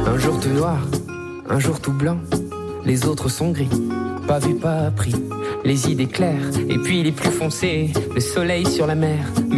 Un jour tout noir, un jour tout blanc, les autres sont gris, pas vu, pas appris, les idées claires, et puis les plus foncés, le soleil sur la mer.